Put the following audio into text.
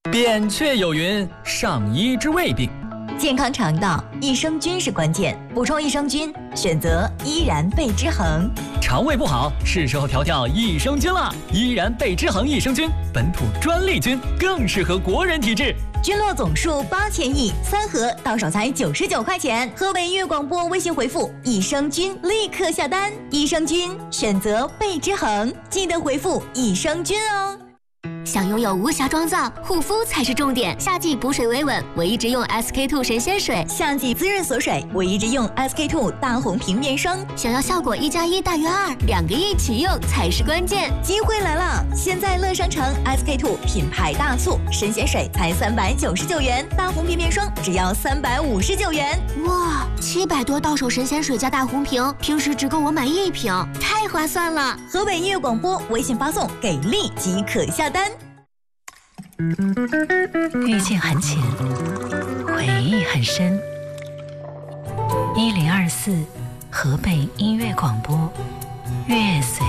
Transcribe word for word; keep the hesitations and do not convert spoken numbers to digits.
扁鹊有云：上医之未病。 健康肠道，益生菌是关键，补充益生菌，选择依然贝之恒。 肠胃不好，是时候调调益生菌了。依然贝之恒益生菌，本土专利菌，更适合国人体质。 菌落总数八千亿，三盒到手才九十九块钱。河北音乐广播微信回复益生菌，立刻下单。益生菌选择贝之恒，记得回复益生菌哦。 想拥有无瑕妆造，护肤才是重点。夏季补水维稳，我一直用 S K two 神仙水； 夏季滋润锁水，我一直用 S K two 大红瓶面霜。 想要效果一加一大于二，两个一起用才是关键。 机会来了！现在乐商城 S K two 品牌大促，神仙水才三百九十九元，大红瓶面霜只要三百五十九元。 哇，七百多到手神仙水加大红瓶，平时只够我买一瓶，太划算了！ 河北音乐广播微信发送给力即可下单。 遇见很浅，回忆很深。一零二四河北音乐广播，乐随。